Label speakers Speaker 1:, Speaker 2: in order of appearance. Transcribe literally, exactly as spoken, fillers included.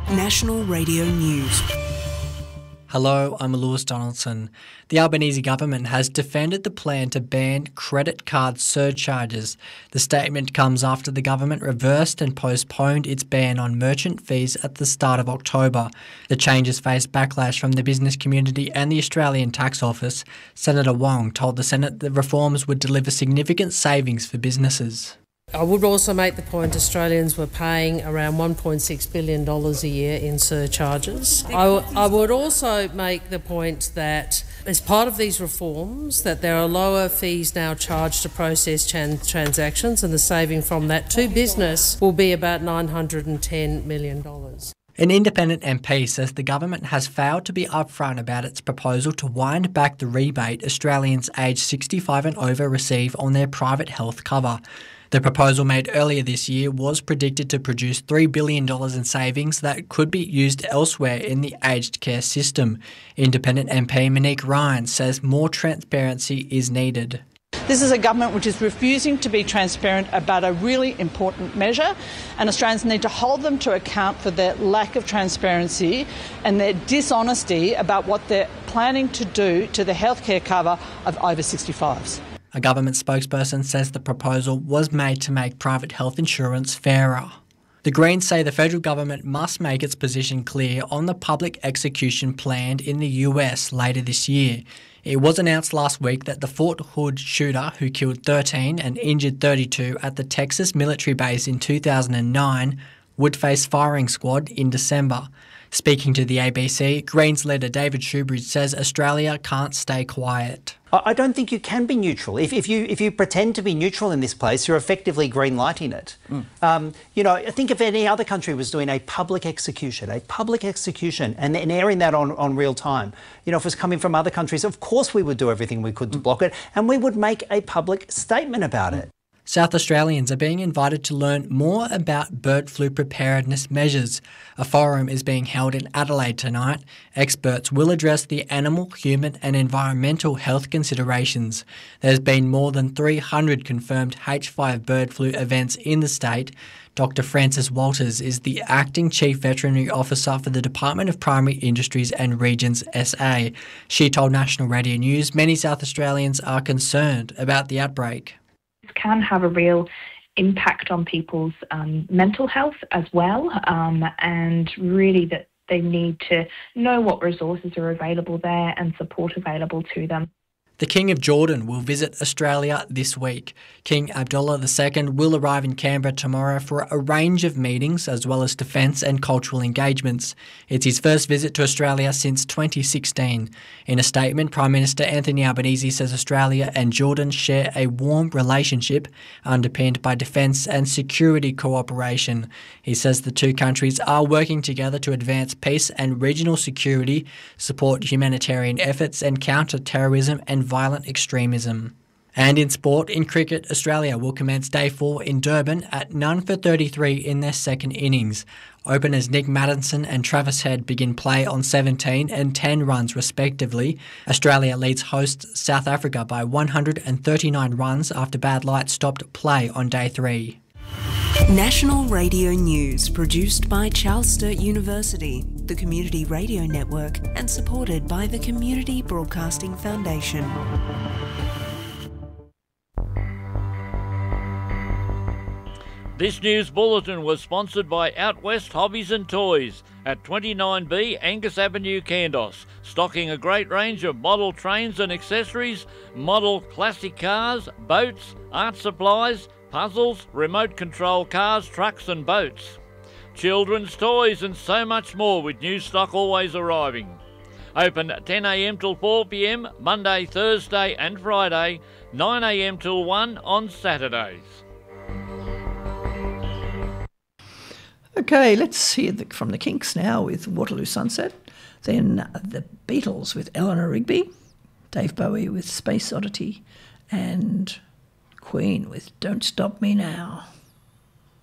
Speaker 1: National Radio News.
Speaker 2: Hello, I'm Lewis Donaldson. The Albanese government has defended the plan to ban credit card surcharges. The statement comes after the government reversed and postponed its ban on merchant fees at the start of October. The changes faced backlash from the business community and the Australian Tax Office. Senator Wong told the Senate that reforms would deliver significant savings for businesses.
Speaker 3: I would also make the point Australians were paying around one point six billion dollars a year in surcharges. I, w- I would also make the point that as part of these reforms that there are lower fees now charged to process tran- transactions, and the saving from that to business will be about nine hundred ten million dollars.
Speaker 2: An independent M P says the government has failed to be upfront about its proposal to wind back the rebate Australians aged sixty-five and over receive on their private health cover. The proposal made earlier this year was predicted to produce three billion dollars in savings that could be used elsewhere in the aged care system. Independent M P Monique Ryan says more transparency is needed.
Speaker 4: This is a government which is refusing to be transparent about a really important measure, and Australians need to hold them to account for their lack of transparency and their dishonesty about what they're planning to do to the healthcare cover of over sixty-fives.
Speaker 2: A government spokesperson says the proposal was made to make private health insurance fairer. The Greens say the federal government must make its position clear on the public execution planned in the U S later this year. It was announced last week that the Fort Hood shooter who killed thirteen and injured thirty-two at the Texas military base in two thousand nine would face firing squad in December. Speaking to the A B C, Greens leader David Shoebridge says Australia can't stay quiet.
Speaker 5: I don't think you can be neutral. If, if you if you pretend to be neutral in this place, you're effectively green lighting it. Mm. Um, you know, think if any other country was doing a public execution, a public execution, and, and airing that on, on real time. You know, if it was coming from other countries, of course we would do everything we could to block it, and we would make a public statement about it.
Speaker 2: South Australians are being invited to learn more about bird flu preparedness measures. A forum is being held in Adelaide tonight. Experts will address the animal, human and environmental health considerations. There's been more than three hundred confirmed H five bird flu events in the state. Doctor Frances Walters is the Acting Chief Veterinary Officer for the Department of Primary Industries and Regions S A. She told National Radio News many South Australians are concerned about the outbreak.
Speaker 6: Can have a real impact on people's um, mental health as well, um, and really that they need to know what resources are available there and support available to them. The King of Jordan will visit Australia this week. King Abdullah the Second will arrive in Canberra tomorrow for a range of meetings as well as defence and cultural engagements. It's his first visit to Australia since twenty sixteen. In a statement, Prime Minister Anthony Albanese says Australia and Jordan share a warm relationship underpinned by defence and security cooperation. He says the two countries are working together to advance peace and regional security, support humanitarian efforts and counter terrorism and violent extremism. And in sport, in cricket, Australia will commence day four in Durban at none for thirty-three in their second innings. Openers Nick Maddinson and Travis Head begin play on seventeen and ten runs respectively. Australia leads hosts South Africa by one hundred thirty-nine runs after bad light stopped play on day three.
Speaker 1: National Radio News, produced by Charles Sturt University, the Community Radio Network, and supported by the Community Broadcasting Foundation.
Speaker 7: This news bulletin was sponsored by Out West Hobbies and Toys at twenty-nine B Angus Avenue, Kandos, stocking a great range of model trains and accessories, model classic cars, boats, art supplies, puzzles, remote control cars, trucks and boats, children's toys and so much more, with new stock always arriving. Open ten a m till four p m Monday, Thursday and Friday, nine a m till one on Saturdays.
Speaker 8: Okay, let's hear the, from the Kinks now with Waterloo Sunset, then the Beatles with Eleanor Rigby, Dave Bowie with Space Oddity, and Queen with Don't Stop Me Now.